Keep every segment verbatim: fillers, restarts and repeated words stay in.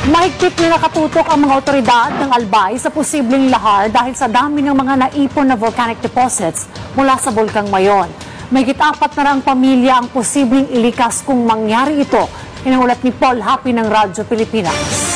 Mahigpit na nakatutok ang mga otoridad ng Albay sa posibleng lahar dahil sa dami ng mga naipon na volcanic deposits mula sa Bulkang Mayon. Mahigit apat na raang pamilya ang posibleng ilikas kung mangyari ito. Inuulat ni Paul Happy ng Radyo Pilipinas.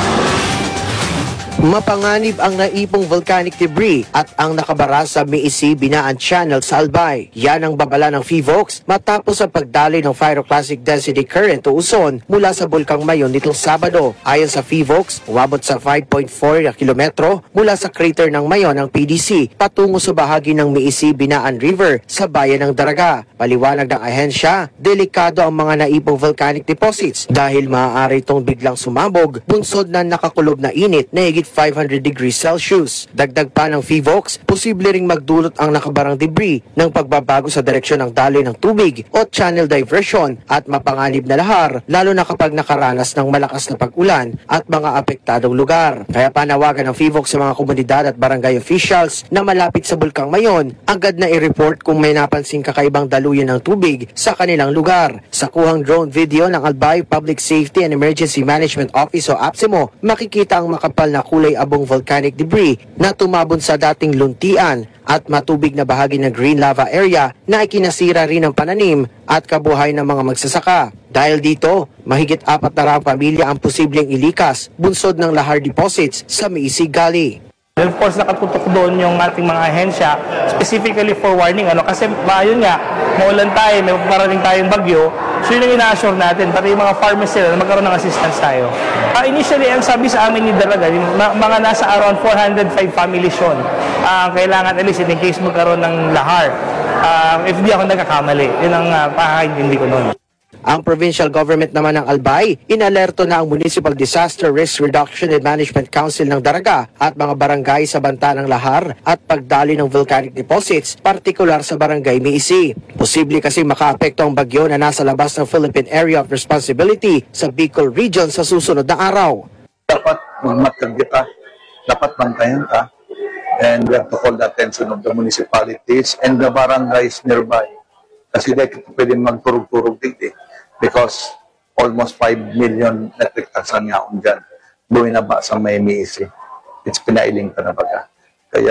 Mapanganib ang naipong volcanic debris at ang nakabara sa Miisi Binaan Channel sa Albay. Yan ang babala ng PHIVOLCS matapos ang pagdaloy ng pyroclastic density current o uson mula sa Bulkang Mayon nitong Sabado. Ayon sa PHIVOLCS, umabot sa five point four na kilometro mula sa crater ng Mayon ang P D C patungo sa bahagi ng Miisi Binaan River sa bayan ng Daraga. Paliwanag ng ahensya, delikado ang mga naipong volcanic deposits dahil maaari itong biglang sumabog bunsod na nakakulob na init na higit five hundred degrees Celsius. Dagdag pa ng PHIVOLCS, posible ring magdulot ang nakabarang debris ng pagbabago sa direksyon ng daloy ng tubig o channel diversion at mapanganib na lahar lalo na kapag nakaranas ng malakas na pag-ulan at mga apektadong lugar. Kaya panawagan ng PHIVOLCS sa mga komunidad at barangay officials na malapit sa Bulkang Mayon agad na i-report kung may napansing kakaibang daluyan ng tubig sa kanilang lugar. Sa kuhang drone video ng Albay Public Safety and Emergency Management Office o APSEMO, makikita ang makapal na kulay abong volcanic debris na tumabon sa dating luntian at matubig na bahagi ng green lava area na ikinasira rin ng pananim at kabuhay ng mga magsasaka. Dahil dito, mahigit apat na raang pamilya ang posibleng ilikas bunsod ng lahar deposits sa Miisi Gully. Of course, nakatutok doon yung ating mga ahensya, specifically for warning. Ano? Kasi yun nga, maulan tayo, may parating tayong bagyo, so yun ang ina-assure natin, pati yung mga farmers sila na magkaroon ng assistance tayo. Uh, initially, ang sabi sa amin ni Daraga, mga nasa around four hundred five families yun. Uh, kailangan at least in case magkaroon ng lahar. Uh, if di ako nagkakamali, yun ang uh, pakakaintindi ko noon. Ang provincial government naman ng Albay, inalerto na ang Municipal Disaster Risk Reduction and Management Council ng Daraga at mga barangay sa banta ng lahar at pagdaloy ng volcanic deposits, partikular sa barangay Miisi. Posible kasi makaapekto ang bagyo na nasa labas ng Philippine Area of Responsibility sa Bicol Region sa susunod na araw. Dapat magmatag kita, dapat bantayan ka, and we have to call the attention of the municipalities and the barangays nearby. Kasi dahil pwede magturog-turog dito because almost five million metric tons ang yaon dyan. Buhay na ba sa may Miisi? It's pinailing ka na baga. Kaya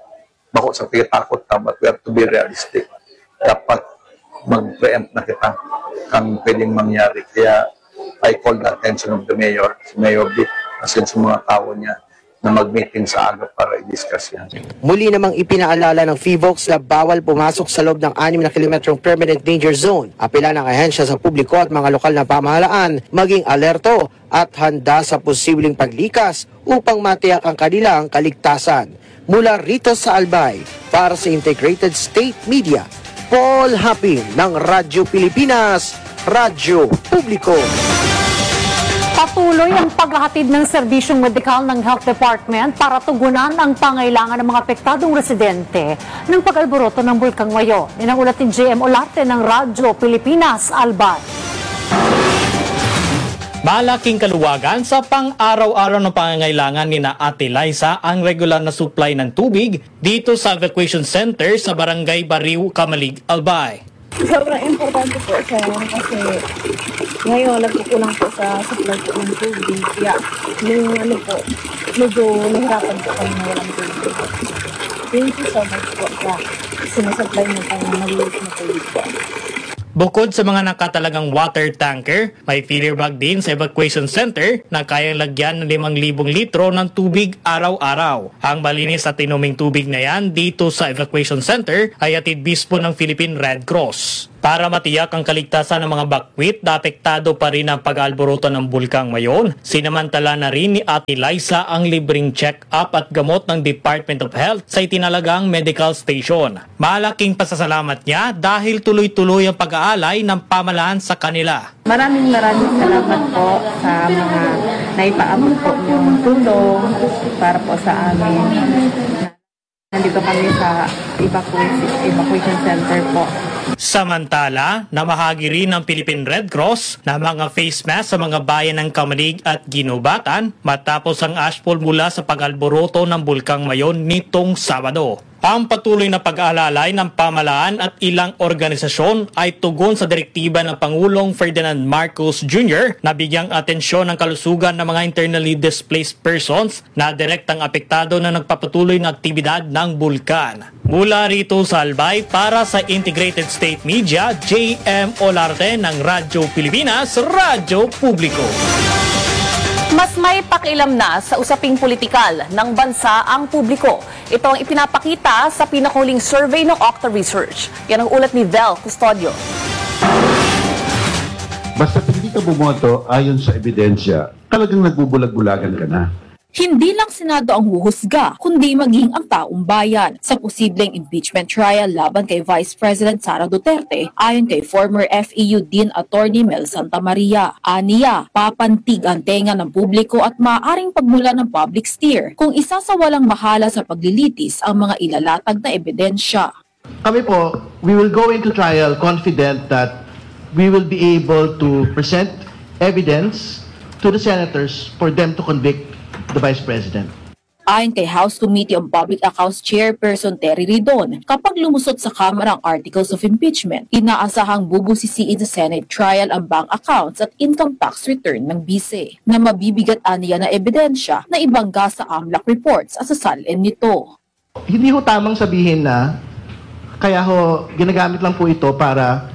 bako sa takot na, but we have to be realistic. Dapat mag-preempt na kita kang pwedeng mangyari. Kaya I call the attention of the mayor, si Mayor B, kasi sa mga tao niya, na mag-meeting sa aga para i-discuss yan. Muli namang ipinaalala ng PHIVOLCS na bawal pumasok sa loob ng anim na kilometrong permanent danger zone. Apela ng ahensya sa publiko at mga lokal na pamahalaan maging alerto at handa sa posibleng paglikas upang matiyak ang kanilang kaligtasan. Mula rito sa Albay, para sa Integrated State Media, Paul Happy ng Radyo Pilipinas, Radyo Publiko. Patuloy ang paghahatid ng serbisyong medikal ng Health Department para tugunan ang pangailangan ng mga apektadong residente ng pag-alboroto ng Bulkang Mayon. Yan ang ulat ni J M Olarte ng Radyo Pilipinas, Albay. Malaking kaluwagan sa pang-araw-araw ng pangangailangan ni na Ate Liza ang regular na supply ng tubig dito sa evacuation center sa Barangay Bariw, Kamalig, Albay. Sobrang importante po siya kasi ngayon nagkukulang po sa supply po ng tubig. Kaya yung ano po, medyo nahirapan po kami na walang tubig. Thank you so much po sa sinasupply mo tayo ng maliit na tubig po. Bukod sa mga nakatalagang water tanker, may filler bag din sa evacuation center na kayang lagyan ng limang libong litro ng tubig araw-araw. Ang malinis at inuming tubig na yan dito sa evacuation center ay hatid mismo ng Philippine Red Cross. Para matiyak ang kaligtasan ng mga bakwit na apektado pa rin ang pag-alboroto ng Bulkang Mayon, sinamantala na rin ni Ate Liza ang libreng check-up at gamot ng Department of Health sa itinalagang medical station. Malaking pasasalamat niya dahil tuloy-tuloy ang pag-aalay ng pamahalaan sa kanila. Maraming maraming salamat po sa mga naipaabot po yung tulong para po sa amin. Nandito kami sa evacuation, evacuation center po. Samantala, namahagi rin ng Philippine Red Cross na mga face mask sa mga bayan ng Kamalig at Ginubatan matapos ang ashfall mula sa pag-alboroto ng Bulkang Mayon nitong Sabado. Ang patuloy na pag-aalalay ng pamahalaan at ilang organisasyon ay tugon sa direktiba ng Pangulong Ferdinand Marcos Junior na bigyang atensyon ng kalusugan ng mga internally displaced persons na direktang apektado na nagpapatuloy na aktibidad ng bulkan. Mula rito sa Albay para sa Integrated State Media, J M Olarte ng Radyo Pilipinas, Radyo Publiko. Mas may pakialam na sa usaping politikal ng bansa ang publiko. Ito ang ipinapakita sa pinakuling survey ng Octa Research. Yan ang ulat ni Vel Custodio. Basta hindi ka bumoto ayon sa ebidensya, talagang nagbubulag-bulagan ka na. Hindi lang Senado ang huhusga, kundi maging ang taong bayan sa posibleng impeachment trial laban kay Vice President Sara Duterte ayon kay former F E U Dean Attorney Mel Santamaria. Aniya, papantig ang tenga ng publiko at maaaring pagmula ng public steer kung isa sa walang mahala sa paglilitis ang mga ilalatag na ebidensya. Kami po, we will go into trial confident that we will be able to present evidence to the senators for them to convict the Vice President. Ayon kay House Committee on Public Accounts Chairperson Terry Ridon, kapag lumusot sa Kamara ang Articles of Impeachment, inaasahang bubusisiin sa Senate trial ang bank accounts at income tax return ng bise na mabibigat aniya na ebidensya na ibangga sa A M L A C reports at sasalin nito. Hindi ho tamang sabihin na kaya ho ginagamit lang po ito para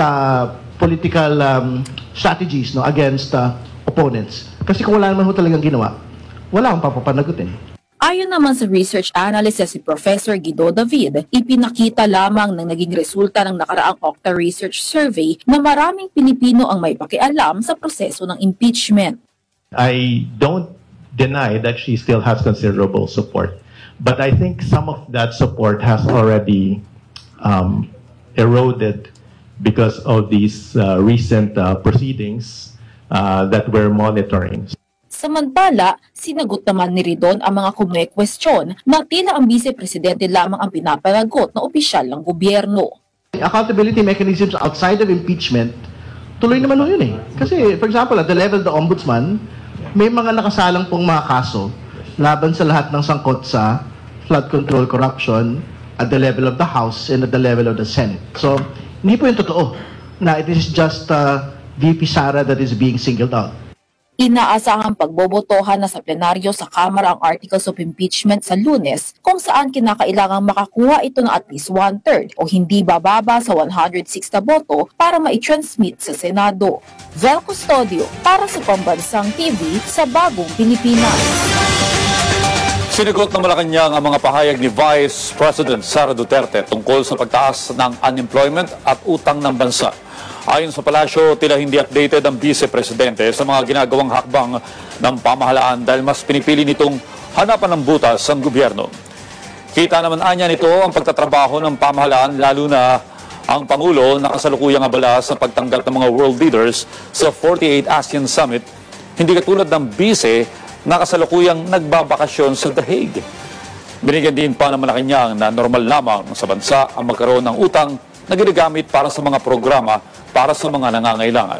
sa political um, strategies no against uh, opponents. Kasi kung wala naman ho talagang ginawa, wala akong papapanagutin. Ayon naman sa research analyst si Professor Guido David, ipinakita lamang ng naging resulta ng nakaraang Octa Research Survey na maraming Pilipino ang may pakialam sa proseso ng impeachment. I don't deny that she still has considerable support, but I think some of that support has already um, eroded because of these uh, recent uh, proceedings uh, that we're monitoring. Samantala, sinagot naman ni Ridon ang mga kumwe-kwestiyon na tila ang vice-presidente lamang ang pinapanagot na opisyal ng gobyerno. Accountability mechanisms outside of impeachment, tuloy naman ho yun eh. Kasi, for example, at the level of the ombudsman, may mga nakasalang pong mga kaso laban sa lahat ng sangkot sa flood control corruption at the level of the House and at the level of the Senate. So, hindi po yung totoo na it is just uh, V P Sara that is being singled out. Inaasahang pagbobotohan na sa plenaryo sa Kamara ang Articles of Impeachment sa Lunes kung saan kinakailangang makakuha ito ng at least one-third o hindi bababa sa one hundred six na boto para ma-transmit sa Senado. Vel Custodio para sa Pambansang T V sa Bagong Pilipinas. Sinigot ng Malacanang ang mga pahayag ni Vice President Sara Duterte tungkol sa pagtaas ng unemployment at utang ng bansa. Ayon sa palasyo, tila hindi updated ang vice-presidente sa mga ginagawang hakbang ng pamahalaan dahil mas pinipili nitong hanapan ng butas ang gobyerno. Kita naman anya nito ang pagtatrabaho ng pamahalaan lalo na ang Pangulo na kasalukuyang abala sa pagtanggap ng mga world leaders sa forty-eighth ASEAN Summit, hindi katulad ng vice na kasalukuyang nagbabakasyon sa The Hague. Binigyan din pa ng Malacanang na normal lamang sa bansa ang magkaroon ng utang na ginagamit para sa mga programa para sa mga nangangailangan.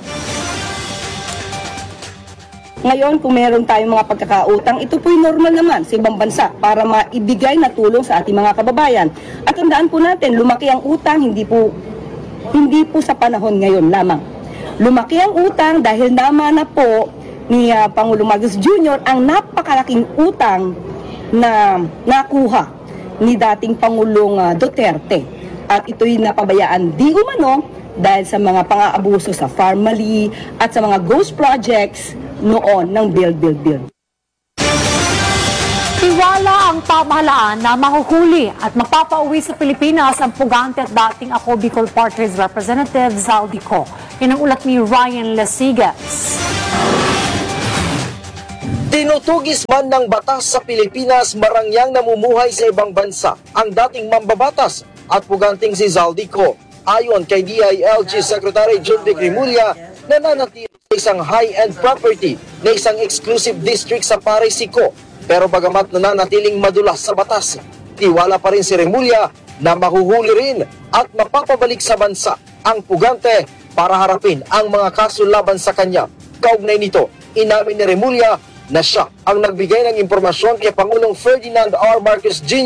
Ngayon, kung meron tayong mga pagkakautang, ito po'y normal naman sa ibang bansa para maibigay na tulong sa ating mga kababayan. At tandaan po natin, lumaki ang utang, hindi po, hindi po sa panahon ngayon lamang. Lumaki ang utang dahil naman na po ni uh, Pangulong Marcos Junior ang napakalaking utang na nakuha ni dating Pangulong uh, Duterte. At ito'y napabayaan di umano dahil sa mga pang-aabuso sa Farmally at sa mga ghost projects noon ng Build, Build, Build. Tiwala ang pamahalaan na mahuhuli at magpapauwi sa Pilipinas ang pugante at dating Ako Bicol Party's Representative Zaldico. Yan ang ulat ni Ryan Lasigas. Tinutugis man ng batas sa Pilipinas marangyang namumuhay sa ibang bansa ang dating mambabatas at puganting si Zaldico. Ayon kay D I L G Secretary Junvic Remulla, nananatili sa isang high-end property na isang exclusive district sa Parisico. Pero bagamat nananatiling madulas sa batas, tiwala pa rin si Remulla na mahuhuli rin at mapapabalik sa bansa ang pugante para harapin ang mga kaso laban sa kanya. Kaugnay nito, inamin ni Remulla na siya ang nagbigay ng impormasyon kay Pangulong Ferdinand R. Marcos Junior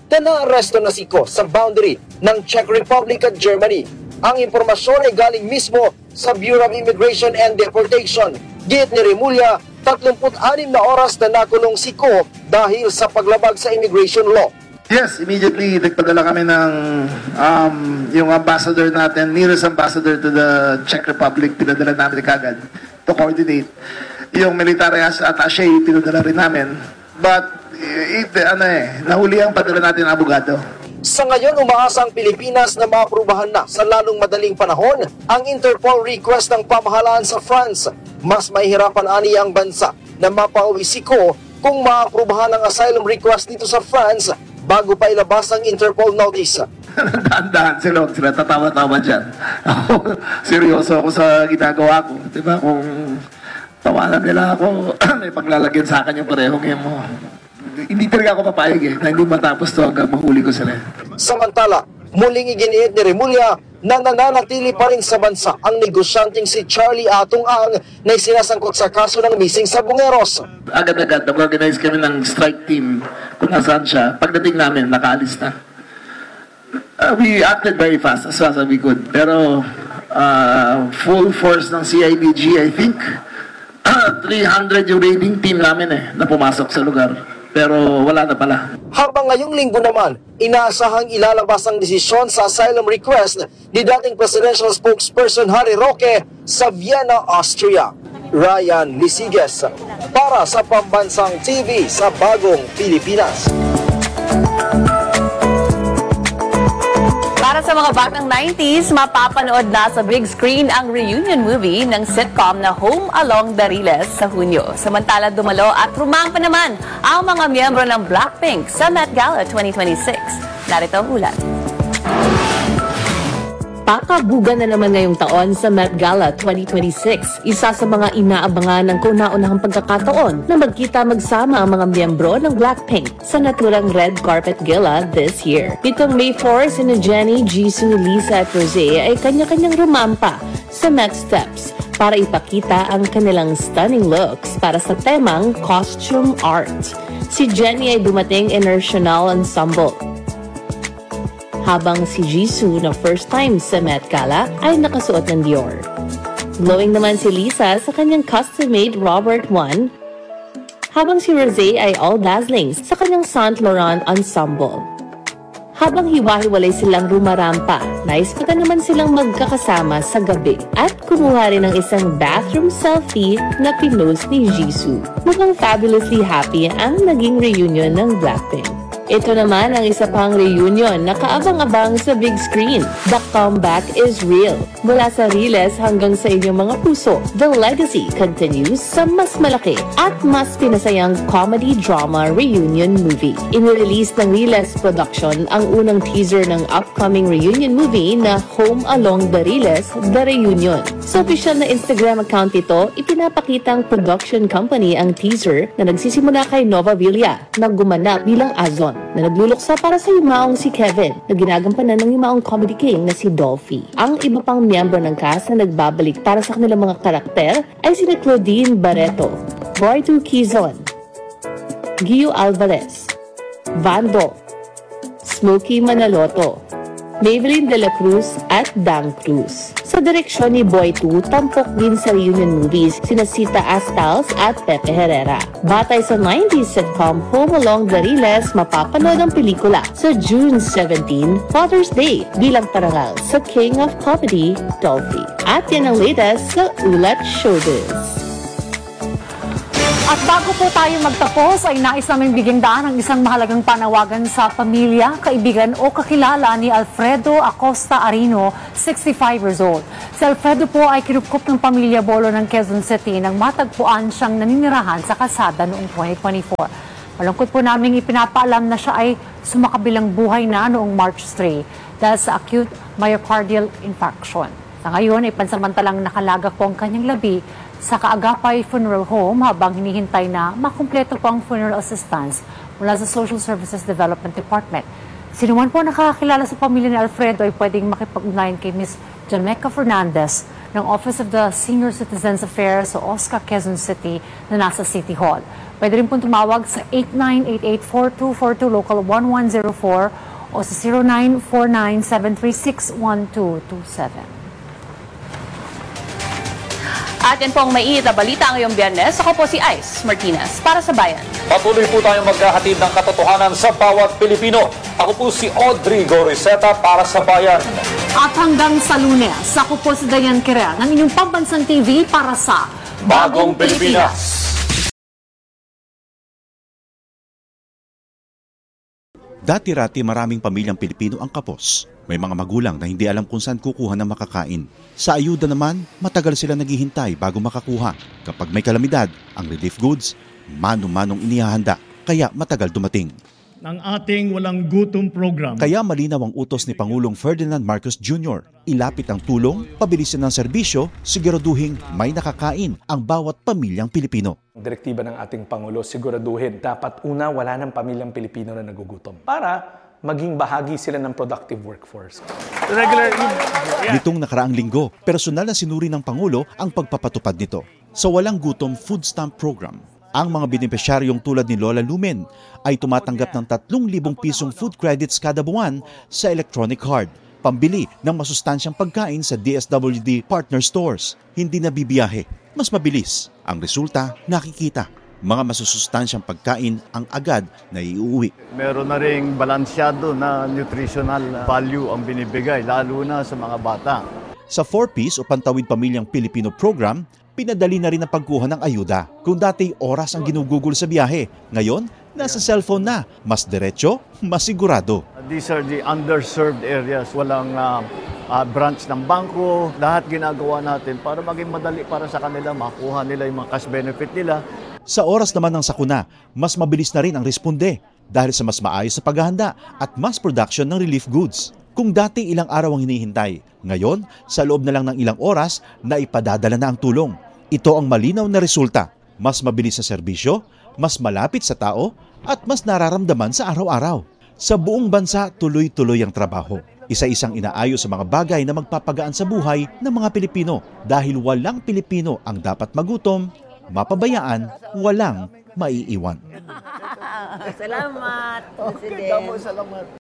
na naaresto na si Ko sa boundary ng Czech Republic at Germany. Ang impormasyon ay galing mismo sa Bureau of Immigration and Deportation. Git ni Remulla, tatlumpu't-anim na oras na nakulong si Ko dahil sa paglabag sa immigration law. Yes, immediately nagpadala kami ng um, yung ambassador natin, nearest ambassador to the Czech Republic, pinadala namin kagad to coordinate. Yung military attaché, pinadala rin namin. But, it, ano eh, nahuli ang padala natin ng abogado. Sa ngayon, umaasa ang Pilipinas na maaprubahan na sa lalong madaling panahon ang Interpol request ng pamahalaan sa France. Mas mahihirapan ani ang bansa na mapauwi si Ko kung maaprubahan ang asylum request dito sa France bago pa ilabas ang Interpol notice. Dahan-dahan sila, sila tatawa-tawa dyan. Ako, seryoso ako sa ginagawa ko. Diba, kung tawanan nila ako, may paglalagyan sa akin yung parehong yun mo. Hindi talaga ako papayag eh, na hindi matapos to hanggang mahuli ko sila. Samantala, muling iginiit ni Remulla na nananatili pa rin sa bansa ang negosyanteng si Charlie Atong Ang na isinasangkot sa kaso ng missing sa Bungeros. Agad-agad, nag-organize kami ng strike team kung nasaan siya. Pagdating namin, nakaalis na. Uh, we acted very fast, as fast as we could. Pero uh, full force ng C I D G, I think, uh, three hundred yung raiding team namin eh, na pumasok sa lugar. Pero wala na pala. Habang ngayong linggo naman, inaasahang ilalabas ang desisyon sa asylum request ni dating presidential spokesperson Harry Roque sa Vienna, Austria. Ryan Lisiges para sa Pambansang T V sa Bagong Pilipinas. Para sa mga batang nineties, mapapanood na sa big screen ang reunion movie ng sitcom na Home Along the Riles sa Hunyo. Samantala dumalo at rumampa naman ang mga miyembro ng Blackpink sa Met Gala twenty twenty-six. Narito ang ulat. Pakabugan na naman ngayong taon sa Met Gala twenty twenty-six. Isa sa mga inaabangan ng kauna-unahang pagkakataon na magkita magsama ang mga miyembro ng Blackpink sa naturang red carpet gala this year. Itong May fourth, sina Jennie, Jisoo, Lisa at Rosé ay kanya-kanyang rumampa sa Met Steps para ipakita ang kanilang stunning looks para sa temang costume art. Si Jennie ay dumating in her Chanel ensemble, habang si Jisoo na first time sa Met Gala ay nakasuot ng Dior. Glowing naman si Lisa sa kanyang custom-made Robert one, habang si Rosé ay all-dazzling sa kanyang Saint Laurent ensemble. Habang hiwa-hiwalay silang rumarampa, nais pa naman silang magkakasama sa gabi at kumuha rin ng isang bathroom selfie na pinost ni Jisoo. Mukhang fabulously happy ang naging reunion ng Blackpink. Ito naman ang isa pang reunion na kaabang-abang sa big screen. The comeback is real. Mula sa Riles hanggang sa inyong mga puso, the legacy continues sa mas malaki at mas pinasayang comedy-drama reunion movie. Inirelease ng Riles Production ang unang teaser ng upcoming reunion movie na Home Along the Riles, The Reunion. Sa official na Instagram account ito, ipinapakitang production company ang teaser na nagsisimula kay Nova Villa na gumanap bilang Azon, na nagluluksa para sa yumaong si Kevin na ginagampanan ng yumaong comedy king na si Dolphy. Ang iba pang miyembro ng cast na nagbabalik para sa kanilang mga karakter ay sina Claudine Barreto, Boytu Quizon, Gio Alvarez, Vando, Smokey Manaloto, Maybelline De La Cruz at Dang Cruz. Sa direksyon ni Boytu, tampok din sa reunion movies sina Sita Astals at Pepe Herrera. Batay sa nineties sitcom Home Along the Riles, mapapanood ang pelikula sa June seventeenth, Father's Day, bilang parangal sa King of Comedy, Dolphy. At yan ang latest sa Ulat Showbiz. At bago po tayo magtapos ay nais namin bigyan daan ang isang mahalagang panawagan sa pamilya, kaibigan o kakilala ni Alfredo Acosta Arino, sixty-five years old. Si Alfredo po ay kinupkup ng pamilya Bolo ng Quezon City nang matagpuan siyang naninirahan sa kalsada noong twenty twenty-four. Malungkot po namin ipinapaalam na siya ay sumakabilang buhay na noong March third dahil sa acute myocardial infarction. Sa ngayon ay pansamantalang nakalagak po ang kanyang labi sa Kaagapay Funeral Home habang hinihintay na makumpleto po ang funeral assistance mula sa Social Services Development Department. Sino man po nakakakilala sa pamilya ni Alfredo ay pwedeng makipag-ugnayan kay Miz Jameca Fernandez ng Office of the Senior Citizens Affairs sa Osca, Quezon City na nasa City Hall. Pwede rin pong tumawag sa eight nine eight eight, four two four two Local one one zero four o sa zero nine four nine, seven three six, one two two seven. At yan pong maiinit na balita ngayong Biyernes. Ako po si Ice Martinez para sa Bayan. Patuloy po tayong maghahatid ng katotohanan sa bawat Pilipino. Ako po si Audrey Goriseta para sa Bayan. At hanggang sa Lunes, ako po si Dayan Quirel ng inyong pambansang T V para sa Bagong Pilipinas. Dati-rati maraming pamilyang Pilipino ang kapos. May mga magulang na hindi alam kung saan kukuha ng makakain. Sa ayuda naman, matagal sila naghihintay bago makakuha. Kapag may kalamidad, ang relief goods, mano-manong inihahanda, kaya matagal dumating. Ng ating walang gutom program. Kaya malinaw ang utos ni Pangulong Ferdinand Marcos Junior Ilapit ang tulong, pabilisin ang serbisyo, siguraduhin may nakakain ang bawat pamilyang Pilipino. Direktiba ng ating Pangulo, siguraduhin dapat una wala ng pamilyang Pilipino na nagugutom para maging bahagi sila ng productive workforce. Regular Nitong nakaraang linggo, personal na sinuri ng Pangulo ang pagpapatupad nito. Sa Walang Gutom Food Stamp Program, ang mga benepisyaryong tulad ni Lola Lumen ay tumatanggap ng tatlong libong pisong food credits kada buwan sa electronic card, pambili ng masustansyang pagkain sa D S W D partner stores. Hindi na bibiyahe, mas mabilis. Ang resulta, nakikita. Mga masusustansyang pagkain ang agad na iuwi. Meron na ring balansyado na nutritional value ang binibigay, lalo na sa mga bata. Sa four piece o Pantawid Pamilyang Pilipino program, pinadali na rin ang pagkuha ng ayuda. Kung dati oras ang ginugugol sa biyahe, ngayon nasa cellphone na. Mas diretso, mas sigurado. These are the underserved areas. Walang uh, uh, branch ng bangko. Lahat ginagawa natin para maging madali para sa kanila, makuha nila yung mga cash benefit nila. Sa oras naman ng sakuna, mas mabilis na rin ang responde dahil sa mas maayos sa paghahanda at mass production ng relief goods. Kung dati ilang araw ang hinihintay, ngayon sa loob na lang ng ilang oras na ipadadala na ang tulong. Ito ang malinaw na resulta. Mas mabilis sa serbisyo, mas malapit sa tao, at mas nararamdaman sa araw-araw. Sa buong bansa, tuloy-tuloy ang trabaho. Isa-isang inaayos sa mga bagay na magpapagaan sa buhay ng mga Pilipino dahil walang Pilipino ang dapat magutom, mapabayaan, walang maiiwan. Salamat, Okay, salamat.